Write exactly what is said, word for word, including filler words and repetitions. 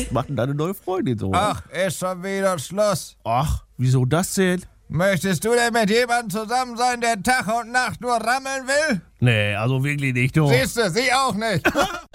Was macht denn deine neue Freundin so? Ach, ist schon wieder Schluss. Ach, wieso das denn? Möchtest du denn mit jemandem zusammen sein, der Tag und Nacht nur rammeln will? Nee, also wirklich nicht, du. Siehst du, sie auch nicht.